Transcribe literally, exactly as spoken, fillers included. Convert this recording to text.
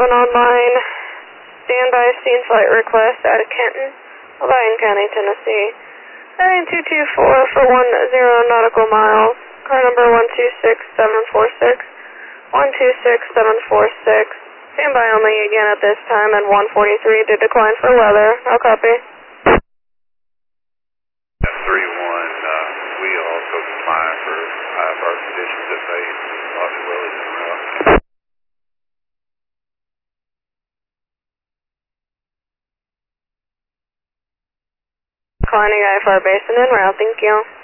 one online. Standby scene flight request out of Kenton, Lyon County, Tennessee. Heading two two four for one zero nautical miles. Car number one two six seven four six. one two six seven four six. Standby only again at this time and one forty-three to decline for weather. I'll copy. three one, uh, we also comply for I F R conditions if they Bobby Willis en route. Declining I F R basin en route, thank you.